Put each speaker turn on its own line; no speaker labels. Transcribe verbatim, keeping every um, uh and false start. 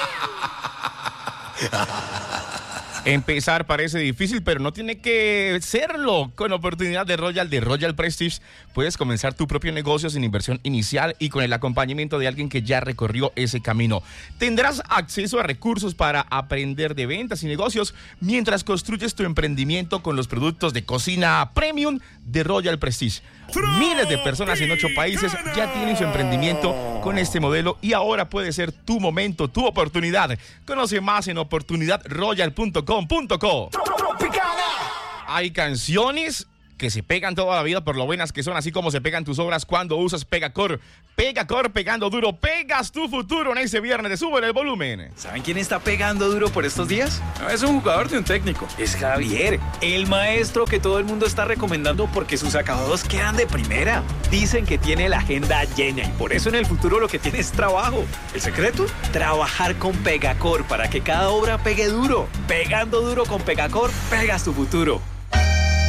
Empezar parece difícil, pero no tiene que serlo. Con oportunidad de Royal de Royal Prestige puedes comenzar tu propio negocio sin inversión inicial y con el acompañamiento de alguien que ya recorrió ese camino. Tendrás acceso a recursos para aprender de ventas y negocios mientras construyes tu emprendimiento con los productos de cocina premium de Royal Prestige. Miles de personas en ocho países ya tienen su emprendimiento con este modelo y ahora puede ser tu momento, tu oportunidad. Conoce más en oportunidad royal punto com punto co. Hay canciones que se pegan toda la vida por lo buenas que son, así como se pegan tus obras cuando usas Pegacor. Pegacor, pegando duro, pegas tu futuro en ese viernes de Sube el Volumen.
¿Saben quién está pegando duro por estos días? No es un jugador de un técnico, es Javier, el maestro que todo el mundo está recomendando porque sus acabados quedan de primera. Dicen que tiene la agenda llena y por eso en el futuro lo que tiene es trabajo. ¿El secreto? Trabajar con Pegacor para que cada obra pegue duro. Pegando duro con Pegacor, pegas tu futuro.